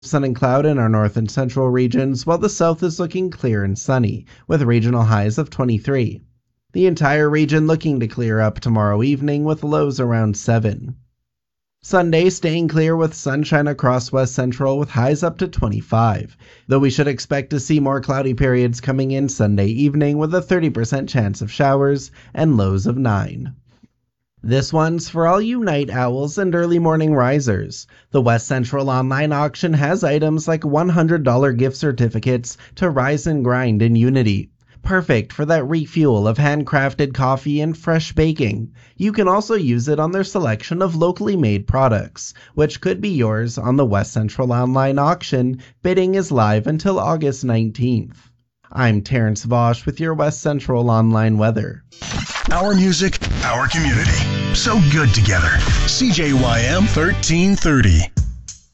sun and cloud in our north and central regions, while the south is looking clear and sunny, with regional highs of 23. The entire region looking to clear up tomorrow evening with lows around 7. Sunday staying clear with sunshine across west central with highs up to 25, though we should expect to see more cloudy periods coming in Sunday evening with a 30% chance of showers and lows of 9. This one's for all you night owls and early morning risers. The West Central online auction has items like $100 gift certificates to Rise and Grind in Unity. Perfect for that refuel of handcrafted coffee and fresh baking. You can also use it on their selection of locally made products, which could be yours on the West Central online auction. Bidding is live until August 19th. I'm Terrence Vosch with your West Central online weather. Our music, our community. So good together. CJYM 1330.